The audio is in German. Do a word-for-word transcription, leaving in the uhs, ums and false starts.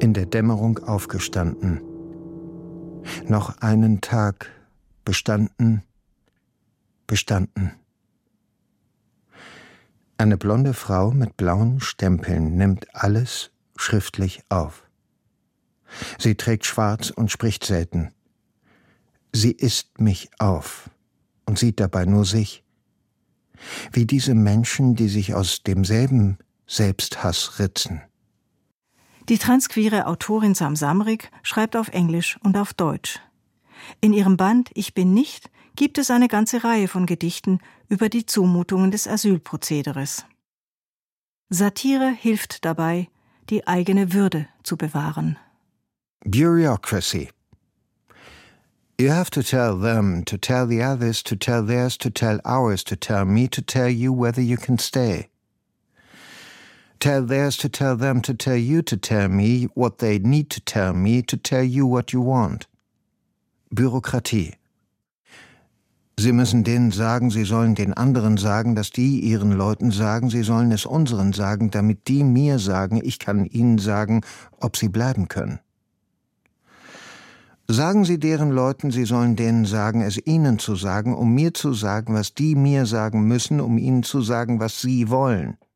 In der Dämmerung aufgestanden. Noch einen Tag bestanden, bestanden. Eine blonde Frau mit blauen Stempeln nimmt alles schriftlich auf. Sie trägt schwarz und spricht selten. Sie isst mich auf und sieht dabei nur sich. Wie diese Menschen, die sich aus demselben Selbsthass ritzen. Die transqueere Autorin Sam Samrick schreibt auf Englisch und auf Deutsch. In ihrem Band Ich bin nicht gibt es eine ganze Reihe von Gedichten über die Zumutungen des Asylprozederes. Satire hilft dabei, die eigene Würde zu bewahren. Bureaucracy. You have to tell them, to tell the others, to tell theirs, to tell ours, to tell me, to tell you whether you can stay. Tell theirs to tell them, to tell you to tell me what they need to tell me, to tell you what you want. Bürokratie. Sie müssen denen sagen, sie sollen den anderen sagen, dass die ihren Leuten sagen, sie sollen es unseren sagen, damit die mir sagen, ich kann ihnen sagen, ob sie bleiben können. Sagen Sie deren Leuten, sie sollen denen sagen, es ihnen zu sagen, um mir zu sagen, was die mir sagen müssen, um ihnen zu sagen, was sie wollen.